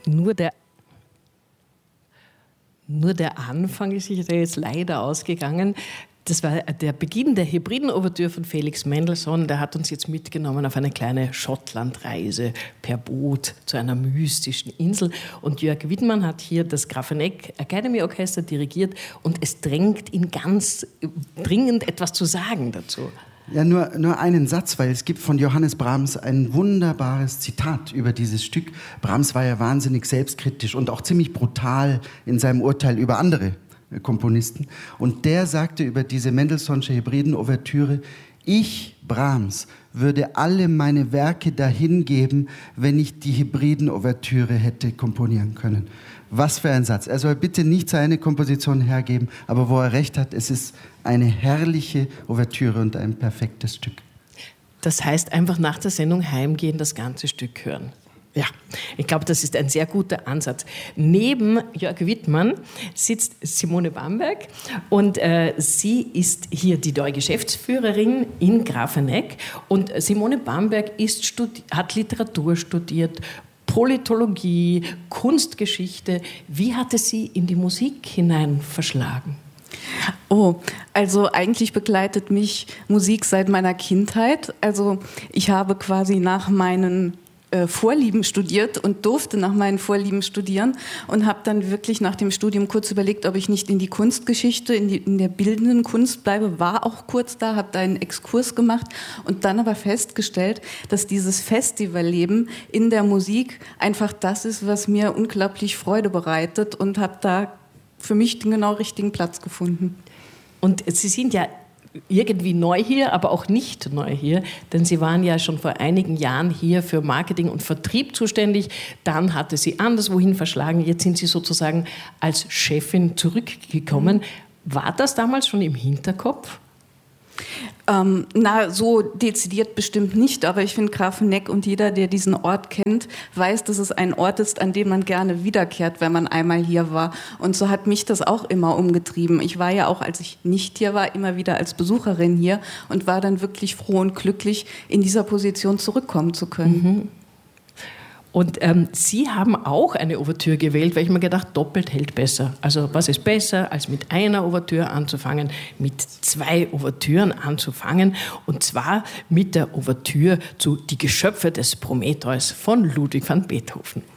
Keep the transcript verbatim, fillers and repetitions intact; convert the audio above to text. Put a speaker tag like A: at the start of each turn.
A: nur der Nur der Anfang ist sich da jetzt leider ausgegangen. Das war der Beginn der Hebriden-Ouvertüre von Felix Mendelssohn. Der hat uns jetzt mitgenommen auf eine kleine Schottlandreise per Boot zu einer mystischen Insel. Und Jörg Widmann hat hier das Grafeneck Academy Orchester dirigiert und es drängt ihn ganz dringend etwas zu sagen dazu.
B: Ja, nur, nur einen Satz, weil es gibt von Johannes Brahms ein wunderbares Zitat über dieses Stück. Brahms war ja wahnsinnig selbstkritisch und auch ziemlich brutal in seinem Urteil über andere Komponisten. Und der sagte über diese Mendelssohnsche Hebriden-Ouvertüre: Ich, Brahms, würde alle meine Werke dahin geben, wenn ich die Hebriden-Ouvertüre hätte komponieren können. Was für ein Satz. Er soll bitte nicht seine Komposition hergeben, aber wo er recht hat, es ist eine herrliche Ouvertüre und ein perfektes Stück.
A: Das heißt, einfach nach der Sendung heimgehen, das ganze Stück hören. Ja, ich glaube, das ist ein sehr guter Ansatz. Neben Jörg Widmann sitzt Simone Bamberg und äh, sie ist hier die neue Geschäftsführerin in Grafeneck. Und Simone Bamberg ist studi- hat Literatur studiert, Politologie, Kunstgeschichte. Wie hat es Sie in die Musik hinein verschlagen?
C: Oh, also eigentlich begleitet mich Musik seit meiner Kindheit. Also ich habe quasi nach meinen äh, Vorlieben studiert und durfte nach meinen Vorlieben studieren und habe dann wirklich nach dem Studium kurz überlegt, ob ich nicht in die Kunstgeschichte, in, die, in der bildenden Kunst bleibe. War auch kurz da, habe da einen Exkurs gemacht und dann aber festgestellt, dass dieses Festivalleben in der Musik einfach das ist, was mir unglaublich Freude bereitet, und habe da für mich den genau richtigen Platz gefunden.
A: Und Sie sind ja irgendwie neu hier, aber auch nicht neu hier, denn Sie waren ja schon vor einigen Jahren hier für Marketing und Vertrieb zuständig. Dann hatte Sie anderswohin verschlagen. Jetzt sind Sie sozusagen als Chefin zurückgekommen. War das damals schon im Hinterkopf?
C: Ähm, na, so dezidiert bestimmt nicht, aber ich finde Grafeneck, und jeder, der diesen Ort kennt, weiß, dass es ein Ort ist, an dem man gerne wiederkehrt, wenn man einmal hier war. Und so hat mich das auch immer umgetrieben. Ich war ja auch, als ich nicht hier war, immer wieder als Besucherin hier und war dann wirklich froh und glücklich, in dieser Position zurückkommen zu können.
A: Mhm. Und ähm, Sie haben auch eine Ouvertüre gewählt, weil ich mir gedacht, doppelt hält besser. Also was ist besser, als mit einer Ouvertüre anzufangen, mit zwei Ouvertüren anzufangen, und zwar mit der Ouvertüre zu Die Geschöpfe des Prometheus von Ludwig van Beethoven.